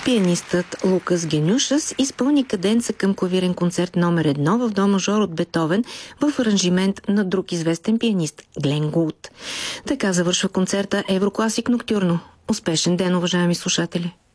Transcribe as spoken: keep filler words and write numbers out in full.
Пианистът Лукас Генюшас изпълни каденца към клавирен концерт номер едно в до мажор от Бетовен в аранжимент на друг известен пианист Глен Гулд. Така завършва концерта Еврокласик Ноктюрно. Успешен ден, уважаеми слушатели!